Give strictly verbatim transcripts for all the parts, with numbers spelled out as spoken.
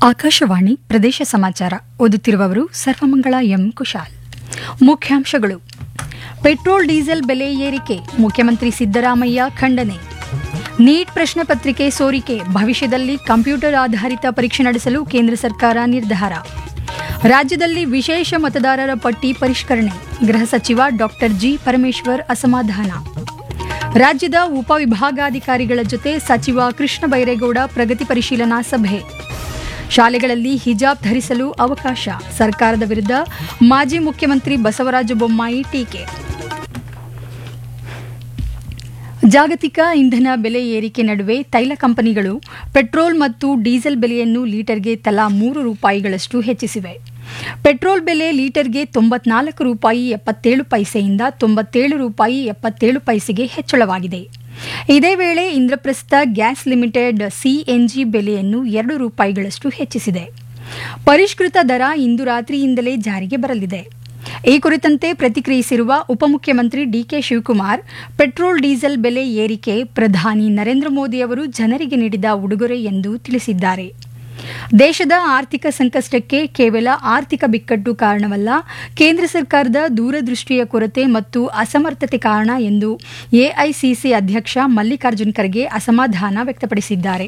ಆಕಾಶವಾಣಿ ಪ್ರದೇಶ ಸಮಾಚಾರ ಓದುತ್ತಿರುವವರು ಸರ್ವಮಂಗಳ ಎಂ ಕುಶಾಲ್. ಮುಖ್ಯಾಂಶಗಳು: ಪೆಟ್ರೋಲ್ ಡೀಸೆಲ್ ಬೆಲೆ ಏರಿಕೆ, ಮುಖ್ಯಮಂತ್ರಿ ಸಿದ್ದರಾಮಯ್ಯ ಖಂಡನೆ. ನೀಟ್ ಪ್ರಶ್ನೆ ಪತ್ರಿಕೆ ಸೋರಿಕೆ, ಭವಿಷ್ಯದಲ್ಲಿ ಕಂಪ್ಯೂಟರ್ ಆಧಾರಿತ ಪರೀಕ್ಷೆ ನಡೆಸಲು ಕೇಂದ್ರ ಸರ್ಕಾರ ನಿರ್ಧಾರ. ರಾಜ್ಯದಲ್ಲಿ ವಿಶೇಷ ಮತದಾರರ ಪಟ್ಟಿ ಪರಿಷ್ಕರಣೆ, ಗೃಹ ಸಚಿವ ಡಾಕ್ಟರ್ ಜಿ ಪರಮೇಶ್ವರ್ ಅಸಮಾಧಾನ. ರಾಜ್ಯದ ಉಪವಿಭಾಗಾಧಿಕಾರಿಗಳ ಜೊತೆ ಸಚಿವ ಕೃಷ್ಣ ಬೈರೇಗೌಡ ಪ್ರಗತಿ ಪರಿಶೀಲನಾ ಸಭೆ. ಶಾಲೆಗಳಲ್ಲಿ ಹಿಜಾಬ್ ಧರಿಸಲು ಅವಕಾಶ, ಸರ್ಕಾರದ ವಿರುದ್ಧ ಮಾಜಿ ಮುಖ್ಯಮಂತ್ರಿ ಬಸವರಾಜ ಬೊಮ್ಮಾಯಿ ಟೀಕೆ. ಜಾಗತಿಕ ಇಂಧನ ಬೆಲೆ ಏರಿಕೆ ನಡುವೆ ತೈಲ ಕಂಪನಿಗಳು ಪೆಟ್ರೋಲ್ ಮತ್ತು ಡೀಸೆಲ್ ಬೆಲೆಯನ್ನು ಲೀಟರ್ಗೆ ತಲಾ ಮೂರು ರೂಪಾಯಿಗಳಷ್ಟು ಹೆಚ್ಚಿಸಿವೆ. ಪೆಟ್ರೋಲ್ ಬೆಲೆ ಲೀಟರ್ಗೆ ತೊಂಬತ್ನಾಲ್ಕು ರೂಪಾಯಿ ಎಪ್ಪತ್ತೇಳು ಪೈಸೆಯಿಂದ ತೊಂಬತ್ತೇಳು ರೂಪಾಯಿ ಎಪ್ಪತ್ತೇಳು ಪೈಸೆಗೆ ಹೆಚ್ಚಳವಾಗಿದೆ. ಇದೇ ವೇಳೆ ಇಂದ್ರಪ್ರಸ್ಥ ಗ್ಯಾಸ್ ಲಿಮಿಟೆಡ್ ಸಿಎನ್ಜಿ ಬೆಲೆಯನ್ನು ಎರಡು ರೂಪಾಯಿಗಳಷ್ಟು ಹೆಚ್ಚಿಸಿದೆ. ಪರಿಷ್ಕೃತ ದರ ಇಂದು ರಾತ್ರಿಯಿಂದಲೇ ಜಾರಿಗೆ ಬರಲಿದೆ. ಈ ಕುರಿತಂತೆ ಪ್ರತಿಕ್ರಿಯಿಸಿರುವ ಉಪಮುಖ್ಯಮಂತ್ರಿ ಡಿಕೆ ಶಿವಕುಮಾರ್, ಪೆಟ್ರೋಲ್ ಡೀಸೆಲ್ ಬೆಲೆ ಏರಿಕೆ ಪ್ರಧಾನಿ ನರೇಂದ್ರ ಮೋದಿ ಅವರು ಜನರಿಗೆ ನೀಡಿದ ಉಡುಗೊರೆ ಎಂದು ತಿಳಿಸಿದ್ದಾರೆ. ದೇಶದ ಆರ್ಥಿಕ ಸಂಕಷ್ಟಕ್ಕೆ ಕೇವಲ ಆರ್ಥಿಕ ಬಿಕ್ಕಟ್ಟು ಕಾರಣವಲ್ಲ, ಕೇಂದ್ರ ಸರ್ಕಾರದ ದೂರದೃಷ್ಟಿಯ ಕೊರತೆ ಮತ್ತು ಅಸಮರ್ಥತೆ ಕಾರಣ ಎಂದು ಎಐಸಿಸಿ ಅಧ್ಯಕ್ಷ ಮಲ್ಲಿಕಾರ್ಜುನ್ ಖರ್ಗೆ ಅಸಮಾಧಾನ ವ್ಯಕ್ತಪಡಿಸಿದ್ದಾರೆ.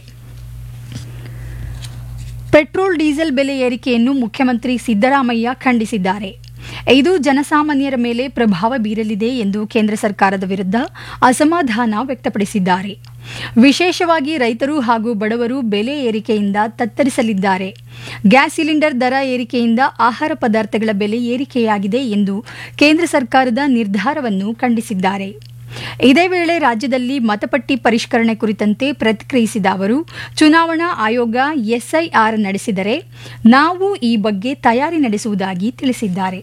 ಪೆಟ್ರೋಲ್ ಡೀಸೆಲ್ ಬೆಲೆ ಏರಿಕೆಯನ್ನು ಮುಖ್ಯಮಂತ್ರಿ ಸಿದ್ದರಾಮಯ್ಯ ಖಂಡಿಸಿದ್ದಾರೆ. ಇದು ಜನಸಾಮಾನ್ಯರ ಮೇಲೆ ಪ್ರಭಾವ ಬೀರಲಿದೆ ಎಂದು ಕೇಂದ್ರ ಸರ್ಕಾರದ ವಿರುದ್ಧ ಅಸಮಾಧಾನ ವ್ಯಕ್ತಪಡಿಸಿದ್ದಾರೆ. ವಿಶೇಷವಾಗಿ ರೈತರು ಹಾಗೂ ಬಡವರು ಬೆಲೆ ಏರಿಕೆಯಿಂದ ತತ್ತರಿಸಲಿದ್ದಾರೆ. ಗ್ಯಾಸ್ ಸಿಲಿಂಡರ್ ದರ ಏರಿಕೆಯಿಂದ ಆಹಾರ ಪದಾರ್ಥಗಳ ಬೆಲೆ ಏರಿಕೆಯಾಗಿದೆ ಎಂದು ಕೇಂದ್ರ ಸರ್ಕಾರದ ನಿರ್ಧಾರವನ್ನು ಖಂಡಿಸಿದ್ದಾರೆ. ಇದೇ ವೇಳೆ ರಾಜ್ಯದಲ್ಲಿ ಮತಪಟ್ಟಿ ಪರಿಷ್ಕರಣೆ ಕುರಿತಂತೆ ಪ್ರತಿಕ್ರಿಯಿಸಿದ ಅವರು, ಚುನಾವಣಾ ಆಯೋಗ ಎಸ್ಐಆರ್ ನಡೆಸಿದರೆ ನಾವು ಈ ಬಗ್ಗೆ ತಯಾರಿ ನಡೆಸುವುದಾಗಿ ತಿಳಿಸಿದ್ದಾರೆ.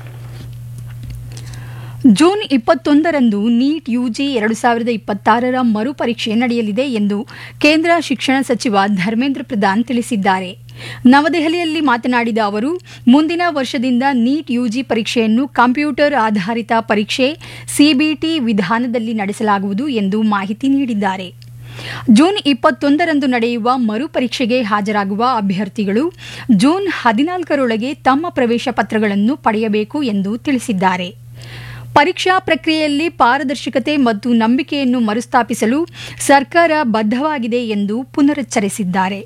ಜೂನ್ ಇಪ್ಪತ್ತೊಂದರಂದು ನೀಟ್ ಯುಜಿ ಎರಡು ಸಾವಿರದ ಇಪ್ಪತ್ತಾರರ ಮರುಪರೀಕ್ಷೆ ನಡೆಯಲಿದೆ ಎಂದು ಕೇಂದ್ರ ಶಿಕ್ಷಣ ಸಚಿವ ಧರ್ಮೇಂದ್ರ ಪ್ರಧಾನ್ ತಿಳಿಸಿದ್ದಾರೆ. ನವದೆಹಲಿಯಲ್ಲಿ ಮಾತನಾಡಿದ ಅವರು, ಮುಂದಿನ ವರ್ಷದಿಂದ ನೀಟ್ ಯುಜಿ ಪರೀಕ್ಷೆಯನ್ನು ಕಂಪ್ಯೂಟರ್ ಆಧಾರಿತ ಪರೀಕ್ಷೆ ಸಿಬಿಟಿ ವಿಧಾನದಲ್ಲಿ ನಡೆಸಲಾಗುವುದು ಎಂದು ಮಾಹಿತಿ ನೀಡಿದ್ದಾರೆ. ಜೂನ್ ಇಪ್ಪತ್ತೊಂದರಂದು ನಡೆಯುವ ಮರುಪರೀಕ್ಷೆಗೆ ಹಾಜರಾಗುವ ಅಭ್ಯರ್ಥಿಗಳು ಜೂನ್ ಹದಿನಾಲ್ಕರೊಳಗೆ ತಮ್ಮ ಪ್ರವೇಶ ಪತ್ರಗಳನ್ನು ಪಡೆಯಬೇಕು ಎಂದು ತಿಳಿಸಿದ್ದಾರೆ. ಪರೀಕ್ಷಾ ಪ್ರಕ್ರಿಯೆಯಲ್ಲಿ ಪಾರದರ್ಶಕತೆ ಮತ್ತು ನಂಬಿಕೆಯನ್ನು ಮರುಸ್ಥಾಪಿಸಲು ಸರ್ಕಾರ ಬದ್ಧವಾಗಿದೆ ಎಂದು ಪುನರುಚ್ಚರಿಸಿದ್ದಾರೆ.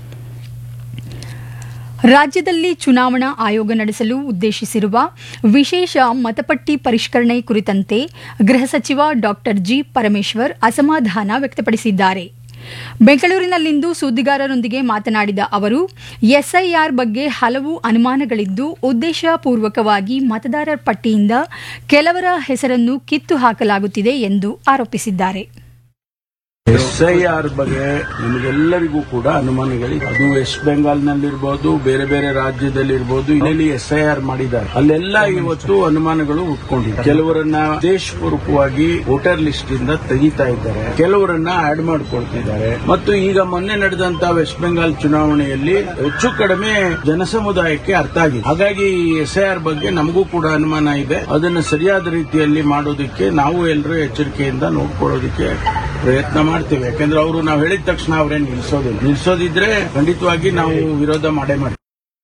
ರಾಜ್ಯದಲ್ಲಿ ಚುನಾವಣಾ ಆಯೋಗ ನಡೆಸಲು ಉದ್ದೇಶಿಸಿರುವ ವಿಶೇಷ ಮತಪಟ್ಟಿ ಪರಿಷ್ಕರಣೆ ಕುರಿತಂತೆ ಗೃಹ ಸಚಿವ ಡಾಕ್ಟರ್ ಜಿ ಪರಮೇಶ್ವರ್ ಅಸಮಾಧಾನ ವ್ಯಕ್ತಪಡಿಸಿದ್ದಾರೆ. ಬೆಂಗಳೂರಿನಲ್ಲಿಂದು ಸುದ್ದಿಗಾರರೊಂದಿಗೆ ಮಾತನಾಡಿದ ಅವರು, ಎಸ್ಐಆರ್ ಬಗ್ಗೆ ಹಲವು ಅನುಮಾನಗಳಿದ್ದು ಉದ್ದೇಶಪೂರ್ವಕವಾಗಿ ಮತದಾರರ ಪಟ್ಟಿಯಿಂದ ಕೆಲವರ ಹೆಸರನ್ನು ಕಿತ್ತು ಹಾಕಲಾಗುತ್ತಿದೆ ಎಂದು ಆರೋಪಿಸಿದ್ದಾರೆ. ಎಸ್ಐಆರ್ ಬಗ್ಗೆ ನಿಮಗೆಲ್ಲರಿಗೂ ಕೂಡ ಅನುಮಾನಗಳಿದೆ. ಅದು ವೆಸ್ಟ್ ಬೆಂಗಾಲ್ನಲ್ಲಿರ್ಬೋದು, ಬೇರೆ ಬೇರೆ ರಾಜ್ಯದಲ್ಲಿರ್ಬೋದು, ಇಲ್ಲಿ ಎಸ್ಐಆರ್ ಮಾಡಿದ್ದಾರೆ. ಅಲ್ಲೆಲ್ಲ ಇವತ್ತು ಅನುಮಾನಗಳು ಉಟ್ಕೊಂಡಿದೆ. ಕೆಲವರನ್ನ ಉದ್ದೇಶಪೂರ್ವಕವಾಗಿ ವೋಟರ್ ಲಿಸ್ಟ್ ಇಂದ ತೆಗಿತಾ ಇದ್ದಾರೆ, ಕೆಲವರನ್ನ ಆಡ್ ಮಾಡ್ಕೊಳ್ತಿದ್ದಾರೆ. ಮತ್ತು ಈಗ ಮೊನ್ನೆ ನಡೆದಂತ ವೆಸ್ಟ್ ಬೆಂಗಾಲ್ ಚುನಾವಣೆಯಲ್ಲಿ ಹೆಚ್ಚು ಕಡಿಮೆ ಜನಸಮುದಾಯಕ್ಕೆ ಅರ್ಥ ಆಗಿದೆ. ಹಾಗಾಗಿ ಎಸ್ಐಆರ್ ಬಗ್ಗೆ ನಮಗೂ ಕೂಡ ಅನುಮಾನ ಇದೆ. ಅದನ್ನು ಸರಿಯಾದ ರೀತಿಯಲ್ಲಿ ಮಾಡೋದಕ್ಕೆ ನಾವು ಎಲ್ಲರೂ ಎಚ್ಚರಿಕೆಯಿಂದ ನೋಡ್ಕೊಳ್ಳೋದಕ್ಕೆ ಪ್ರಯತ್ನ ಮಾಡ್ತೇವೆ. ಯಾಕಂದ್ರೆ ಅವರು ನಾವು ಹೇಳಿದ ತಕ್ಷಣ ಅವರೇನು ನಿಲ್ಲಿಸೋದಿಲ್ಲ. ನಿಲ್ಲಿಸೋದಿದ್ರೆ ಖಂಡಿತವಾಗಿ ನಾವು ವಿರೋಧ ಮಾಡೇ ಮಾಡ್ತೀವಿ.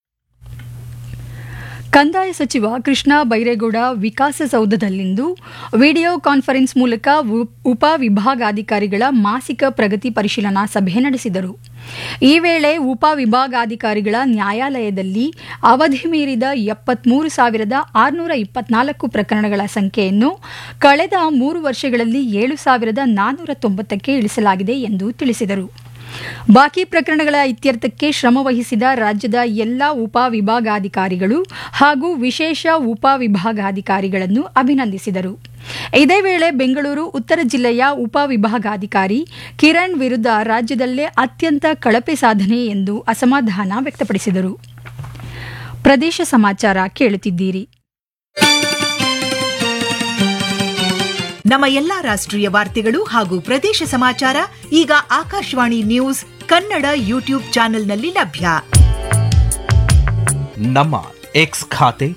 ಕಂದಾಯ ಸಚಿವ ಕೃಷ್ಣ ಬೈರೇಗೌಡ ವಿಕಾಸಸೌಧದಲ್ಲಿಂದು ವಿಡಿಯೋ ಕಾನ್ಫರೆನ್ಸ್ ಮೂಲಕ ಉಪ ವಿಭಾಗಾಧಿಕಾರಿಗಳ ಮಾಸಿಕ ಪ್ರಗತಿ ಪರಿಶೀಲನಾ ಸಭೆ ನಡೆಸಿದರು. ಈ ವೇಳೆ ಉಪ ವಿಭಾಗಾಧಿಕಾರಿಗಳ ನ್ಯಾಯಾಲಯದಲ್ಲಿ ಅವಧಿ ಮೀರಿದ ಎಪ್ಪತ್ಮೂರು ಸಾವಿರದ ಆರುನೂರ ಇಪ್ಪತ್ನಾಲ್ಕು ಪ್ರಕರಣಗಳ ಸಂಖ್ಯೆಯನ್ನು ಕಳೆದ ಮೂರು ವರ್ಷಗಳಲ್ಲಿ ಏಳು ಸಾವಿರದ ನಾನ್ನೂರ ತೊಂಬತ್ತಕ್ಕೆ ಇಳಿಸಲಾಗಿದೆ ಎಂದು ತಿಳಿಸಿದರು. ಬಾಕಿ ಪ್ರಕರಣಗಳ ಇತ್ಯರ್ಥಕ್ಕೆ ಶ್ರಮವಹಿಸಿದ ರಾಜ್ಯದ ಎಲ್ಲಾ ಉಪ ವಿಭಾಗಾಧಿಕಾರಿಗಳು ಹಾಗೂ ವಿಶೇಷ ಉಪ ವಿಭಾಗಾಧಿಕಾರಿಗಳನ್ನು ಅಭಿನಂದಿಸಿದರು. ಇದೇ ವೇಳೆ ಬೆಂಗಳೂರು ಉತ್ತರ ಜಿಲ್ಲೆಯ ಉಪ ವಿಭಾಗಾಧಿಕಾರಿ ಕಿರಣ್ ವಿರುದ್ಧ ರಾಜ್ಯದಲ್ಲೇ ಅತ್ಯಂತ ಕಳಪೆ ಸಾಧನೆ ಎಂದು ಅಸಮಾಧಾನ ವ್ಯಕ್ತಪಡಿಸಿದರು. ಪ್ರದೇಶ ಸಮಾಚಾರ ಕೇಳುತ್ತಿದ್ದೀರಿ. ನಮ್ಮ ಎಲ್ಲಾ ರಾಷ್ಟ್ರೀಯ ವಾರ್ತೆಗಳು ಹಾಗೂ ಪ್ರದೇಶ ಸಮಾಚಾರ ಈಗ ಆಕಾಶವಾಣಿ ನ್ಯೂಸ್ ಕನ್ನಡ ಯೂಟ್ಯೂಬ್ ಚಾನೆಲ್ನಲ್ಲಿ ಲಭ್ಯ. ನಮ್ಮ ಎಕ್ಸ್ ಖಾತೆ